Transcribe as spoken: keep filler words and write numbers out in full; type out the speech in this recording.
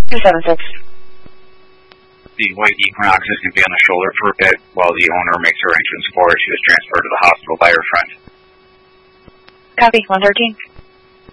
two seven six. The white Equinox is going to be on the shoulder for a bit while the owner makes arrangements for her. She was transferred to the hospital by her friend. Copy, one thirteen.